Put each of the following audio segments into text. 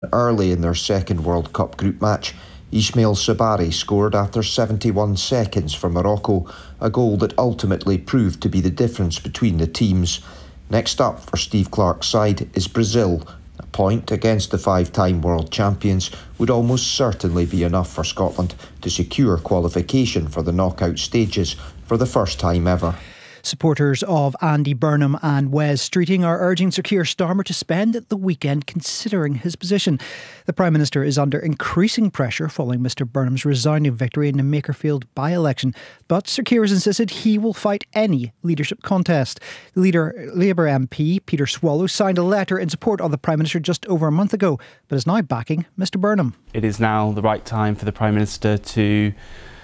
Early in their second World Cup group match, Ismail Sabari scored after 71 seconds for Morocco, a goal that ultimately proved to be the difference between the teams. Next up for Steve Clarke's side is Brazil. A point against the five-time world champions would almost certainly be enough for Scotland to secure qualification for the knockout stages for the first time ever. Supporters of Andy Burnham and Wes Streeting are urging Sir Keir Starmer to spend the weekend considering his position. The Prime Minister is under increasing pressure following Mr Burnham's resounding victory in the Makerfield by-election. But Sir Keir has insisted he will fight any leadership contest. The Labour MP, Peter Swallow, signed a letter in support of the Prime Minister just over a month ago, but is now backing Mr Burnham. It is now the right time for the Prime Minister to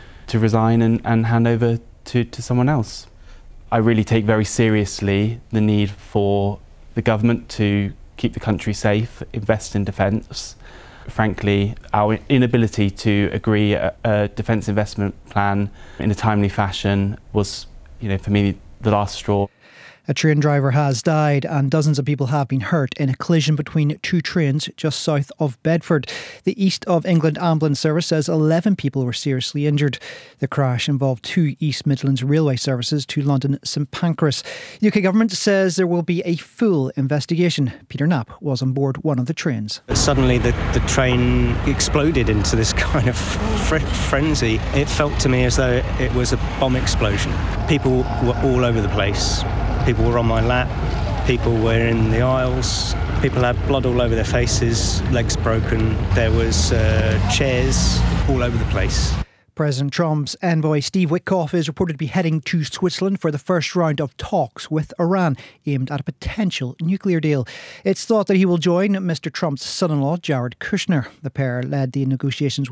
resign and hand over to someone else. I really take very seriously the need for the government to keep the country safe, invest in defence. Frankly, our inability to agree a defence investment plan in a timely fashion was, for me, the last straw. A train driver has died and dozens of people have been hurt in a collision between two trains just south of Bedford. The East of England Ambulance Service says 11 people were seriously injured. The crash involved two East Midlands railway services to London St Pancras. The UK government says there will be a full investigation. Peter Knapp was on board one of the trains. Suddenly the train exploded into this kind of frenzy. It felt to me as though it was a bomb explosion. People were all over the place. People were on my lap, people were in the aisles, people had blood all over their faces, legs broken, there was chairs all over the place. President Trump's envoy Steve Witkoff is reported to be heading to Switzerland for the first round of talks with Iran aimed at a potential nuclear deal. It's thought that he will join Mr Trump's son-in-law Jared Kushner. The pair led the negotiations